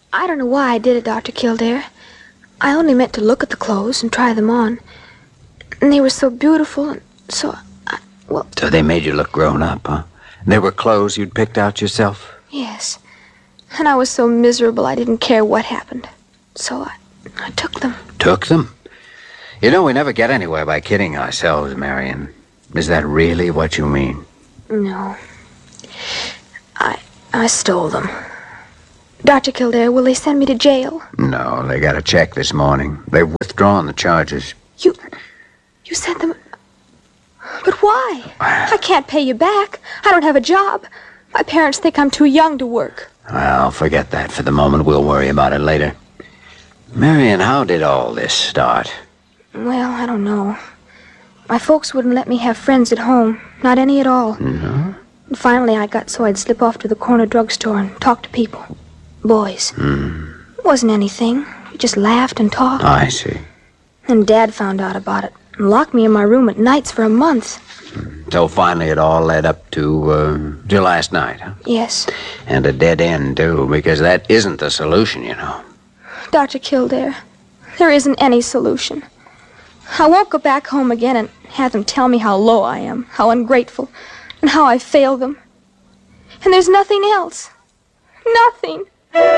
I don't know why I did it, Dr. Kildare. I only meant to look at the clothes and try them on. And they were so beautiful and so... So they made you look grown up, huh? They were clothes you'd picked out yourself? Yes. And I was so miserable I didn't care what happened. So I took them. Took them? You know, we never get anywhere by kidding ourselves, Marion. Is that really what you mean? No. I stole them. Dr. Kildare, will they send me to jail? No, they got a check this morning. They've withdrawn the charges. You sent them... But why? I can't pay you back. I don't have a job. My parents think I'm too young to work. Well, forget that for the moment. We'll worry about it later. Marion, how did all this start? Well, I don't know. My folks wouldn't let me have friends at home. Not any at all. No? And finally, I got so I'd slip off to the corner drugstore and talk to people. Boys. It wasn't anything. We just laughed and talked. I see. And Dad found out about it and locked me in my room at nights for a month. So finally it all led up to last night, huh? Yes. And a dead end, too, because that isn't the solution, you know. Dr. Kildare, there isn't any solution. I won't go back home again and have them tell me how low I am, how ungrateful, and how I failed them. And there's nothing else. Nothing.